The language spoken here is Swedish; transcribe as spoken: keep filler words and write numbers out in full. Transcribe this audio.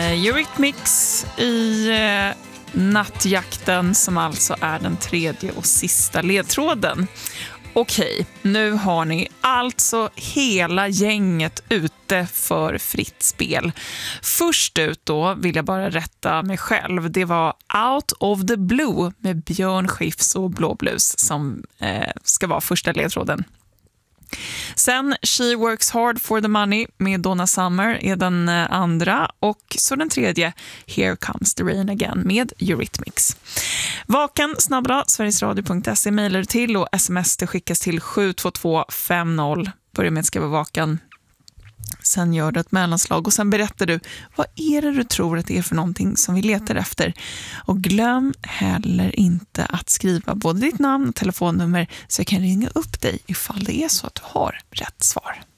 Eurythmics i eh, nattjakten som alltså är den tredje och sista ledtråden. Okej, nu har ni alltså hela gänget ute för fritt spel. Först ut då vill jag bara rätta mig själv. Det var Out of the Blue med Björn Skifs och Blå Blues som eh, ska vara första ledtråden. Sen She Works Hard for the Money med Donna Summer är den andra, och så den tredje Here Comes the Rain Again med Eurythmics. Vakan snabbla sverigesradio punkt se mejlar till, och sms det skickas till sju två två fem noll. Börja med att skriva vakan. Sen gör du ett mellanslag och sen berättar du vad är det du tror att det är för någonting som vi letar efter. Och glöm heller inte att skriva både ditt namn och telefonnummer så jag kan ringa upp dig ifall det är så att du har rätt svar.